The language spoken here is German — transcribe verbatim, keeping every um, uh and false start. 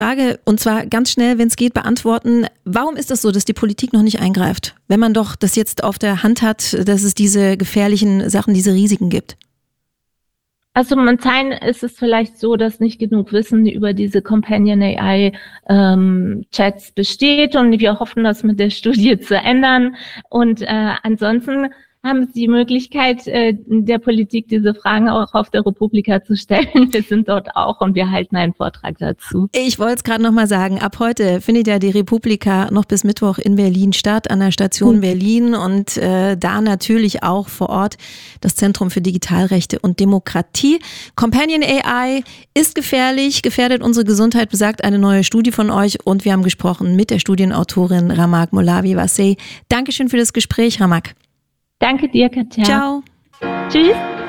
Frage, und zwar ganz schnell, wenn es geht, beantworten. Warum ist es so, dass die Politik noch nicht eingreift, wenn man doch das jetzt auf der Hand hat, dass es diese gefährlichen Sachen, diese Risiken gibt? Also momentan ist es vielleicht so, dass nicht genug Wissen über diese Companion A I ähm, Chats besteht und wir hoffen, das mit der Studie zu ändern. Und äh, ansonsten haben Sie die Möglichkeit, äh, der Politik diese Fragen auch auf der Republika zu stellen. Wir sind dort auch und wir halten einen Vortrag dazu. Ich wollte es gerade nochmal sagen, ab heute findet ja die Republika noch bis Mittwoch in Berlin statt, an der Station mhm. Berlin und äh, da natürlich auch vor Ort das Zentrum für Digitalrechte und Demokratie. Companion A I ist gefährlich, gefährdet unsere Gesundheit, besagt eine neue Studie von euch und wir haben gesprochen mit der Studienautorin Ramak Molavi-Wasey. Dankeschön für das Gespräch, Ramak. Danke dir, Katja. Ciao. Tschüss.